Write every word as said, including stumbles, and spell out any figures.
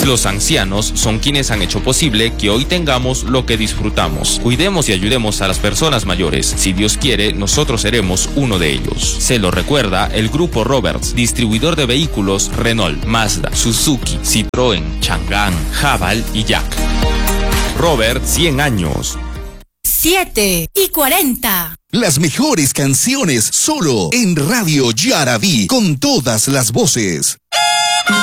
Los ancianos son quienes han hecho posible que hoy tengamos lo que disfrutamos. Cuidemos y ayudemos a las personas mayores. Si Dios quiere, nosotros seremos uno de ellos. Se lo recuerda el Grupo Roberts, distribuidor de vehículos Renault, Mazda, Suzuki, Citroën, Chang'an, Haval y Jack. Robert, cien años. siete y cuarenta. Las mejores canciones solo en Radio Yaraví, con todas las voces.